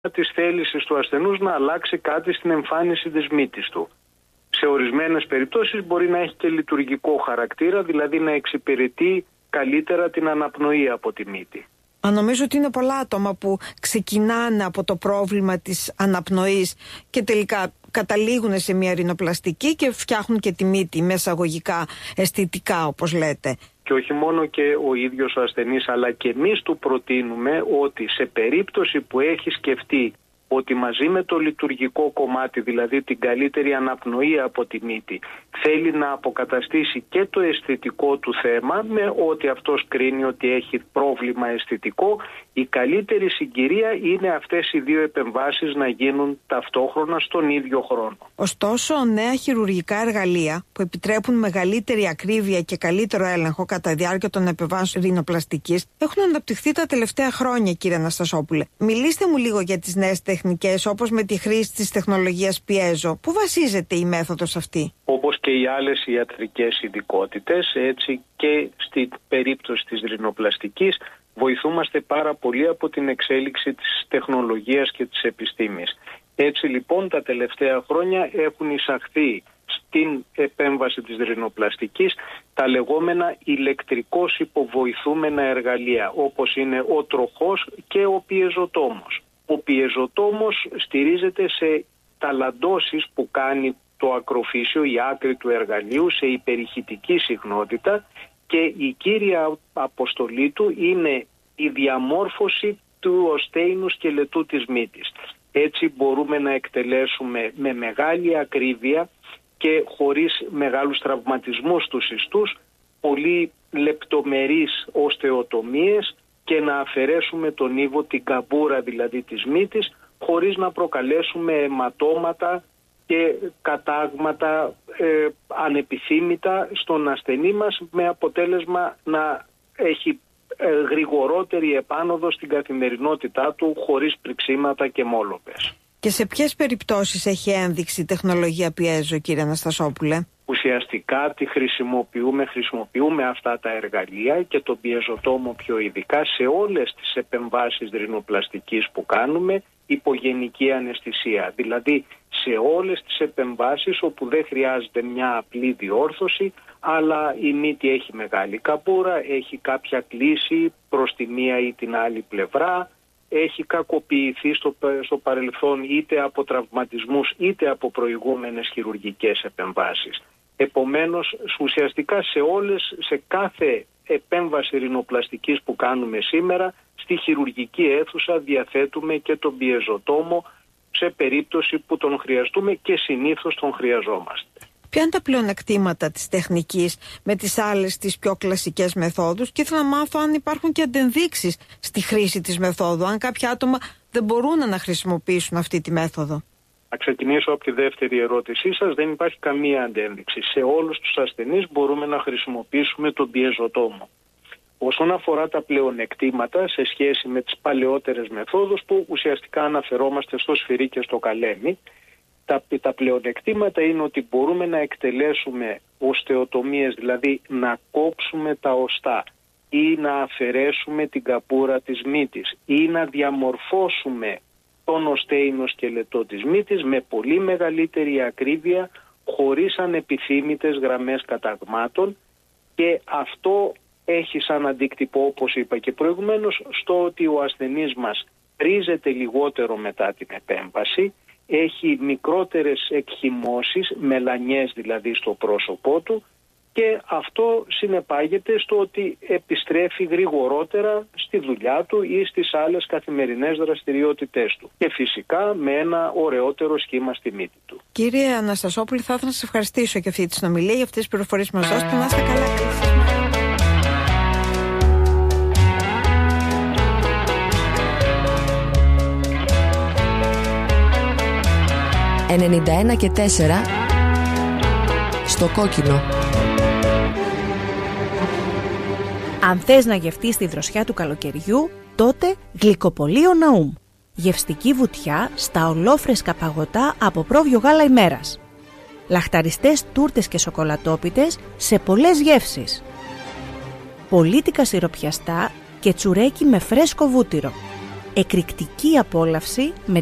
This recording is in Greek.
της θέλησης του ασθενούς να αλλάξει κάτι στην εμφάνιση της μύτης του. Σε ορισμένες περιπτώσεις μπορεί να έχει και λειτουργικό χαρακτήρα, δηλαδή να εξυπηρετεί καλύτερα την αναπνοή από τη μύτη. Νομίζω ότι είναι πολλά άτομα που ξεκινάνε από το πρόβλημα της αναπνοής και τελικά καταλήγουν σε μια ρινοπλαστική και φτιάχνουν και τη μύτη με εισαγωγικά αισθητικά, όπως λέτε. Και όχι μόνο και ο ίδιος ο ασθενής, αλλά και εμείς του προτείνουμε ότι σε περίπτωση που έχει σκεφτεί ότι μαζί με το λειτουργικό κομμάτι, δηλαδή την καλύτερη αναπνοή από τη μύτη, θέλει να αποκαταστήσει και το αισθητικό του θέμα, με ότι αυτός κρίνει ότι έχει πρόβλημα αισθητικό, η καλύτερη συγκυρία είναι αυτές οι δύο επεμβάσεις να γίνουν ταυτόχρονα στον ίδιο χρόνο. Ωστόσο, νέα χειρουργικά εργαλεία που επιτρέπουν μεγαλύτερη ακρίβεια και καλύτερο έλεγχο κατά διάρκεια των επεμβάσεων ρινοπλαστικής έχουν αναπτυχθεί τα τελευταία χρόνια, κύριε Αναστασόπουλε. Μιλήστε μου λίγο για τις νέες τεχνικές, όπως με τη χρήση της τεχνολογίας πιέζο. Πού βασίζεται η μέθοδος αυτή? Όπως και οι άλλες ιατρικές ειδικότητες, έτσι και στην περίπτωση της ρινοπλαστικής βοηθούμαστε πάρα πολύ από την εξέλιξη της τεχνολογίας και της επιστήμης. Έτσι λοιπόν τα τελευταία χρόνια έχουν εισαχθεί στην επέμβαση της ρινοπλαστικής τα λεγόμενα ηλεκτρικώς υποβοηθούμενα εργαλεία, όπως είναι ο τροχός και ο πιεζοτόμος. Ο πιεζοτόμος στηρίζεται σε ταλαντώσεις που κάνει το ακροφύσιο, η άκρη του εργαλείου, σε υπερηχητική συχνότητα, και η κύρια αποστολή του είναι η διαμόρφωση του οστέινου σκελετού της μύτης. Έτσι μπορούμε να εκτελέσουμε με μεγάλη ακρίβεια και χωρίς μεγάλους τραυματισμούς στους ιστούς πολύ λεπτομερείς οστεοτομίες και να αφαιρέσουμε τον ύβο, την καμπούρα δηλαδή της μύτης, χωρίς να προκαλέσουμε αιματώματα και κατάγματα ανεπιθύμητα στον ασθενή μας, με αποτέλεσμα να έχει γρηγορότερη επάνωδο στην καθημερινότητά του, χωρίς πριξίματα και μόλοπες. Και σε ποιες περιπτώσεις έχει ένδειξη η τεχνολογία πιέζο, κύριε Αναστασόπουλε? Ουσιαστικά τη χρησιμοποιούμε αυτά τα εργαλεία και τον πιεζοτόμο πιο ειδικά σε όλες τις επεμβάσεις ρινοπλαστικής που κάνουμε υπό γενική αναισθησία. Δηλαδή σε όλες τις επεμβάσεις όπου δεν χρειάζεται μια απλή διόρθωση, αλλά η μύτη έχει μεγάλη καμπούρα, έχει κάποια κλίση προς τη μία ή την άλλη πλευρά, έχει κακοποιηθεί στο παρελθόν είτε από τραυματισμούς είτε από προηγούμενες χειρουργικές επεμβάσεις. Επομένως, ουσιαστικά σε κάθε επέμβαση ρινοπλαστικής που κάνουμε σήμερα, στη χειρουργική αίθουσα διαθέτουμε και τον πιεζοτόμο σε περίπτωση που τον χρειαστούμε, και συνήθως τον χρειαζόμαστε. Ποια είναι τα πλεονεκτήματα της τεχνικής με τις άλλες τις πιο κλασικές μεθόδους, και ήθελα να μάθω αν υπάρχουν και αντενδείξεις στη χρήση της μεθόδου, αν κάποια άτομα δεν μπορούν να χρησιμοποιήσουν αυτή τη μέθοδο. Να ξεκινήσω από τη δεύτερη ερώτησή σας. Δεν υπάρχει καμία αντένδειξη. Σε όλους τους ασθενείς μπορούμε να χρησιμοποιήσουμε τον πιεζοτόμο. Όσον αφορά τα πλεονεκτήματα σε σχέση με τις παλαιότερες μεθόδους, που ουσιαστικά αναφερόμαστε στο σφυρί και στο καλέμι, τα πλεονεκτήματα είναι ότι μπορούμε να εκτελέσουμε οστεοτομίες, δηλαδή να κόψουμε τα οστά ή να αφαιρέσουμε την καμπούρα της μύτης ή να διαμορφώσουμε τον οστέινο σκελετό της μύτης με πολύ μεγαλύτερη ακρίβεια, χωρίς ανεπιθύμητες γραμμές καταγμάτων, και αυτό έχει σαν αντίκτυπο, όπως είπα και προηγουμένως, στο ότι ο ασθενής μας ρίζεται λιγότερο μετά την επέμβαση, έχει μικρότερες εκχυμώσεις, μελανιές δηλαδή στο πρόσωπό του, και αυτό συνεπάγεται στο ότι επιστρέφει γρηγορότερα στη δουλειά του ή στις άλλες καθημερινές δραστηριότητές του, και φυσικά με ένα ωραιότερο σχήμα στη μύτη του. Κύριε Αναστασόπουλη, θα ήθελα να σας ευχαριστήσω για αυτή τη συνομιλία, για αυτές τις πληροφορίες που μας δώσετε. Να είστε καλά. 91 και 4 στο κόκκινο. Αν θες να γευτείς τη δροσιά του καλοκαιριού, τότε γλυκοπωλείο Ναούμ. Γευστική βουτιά στα ολόφρεσκα παγωτά από πρόβιο γάλα ημέρας. Λαχταριστές τούρτες και σοκολατόπιτες σε πολλές γεύσεις. Πολίτικα σιροπιαστά και τσουρέκι με φρέσκο βούτυρο. εκρηκτική απόλαυση με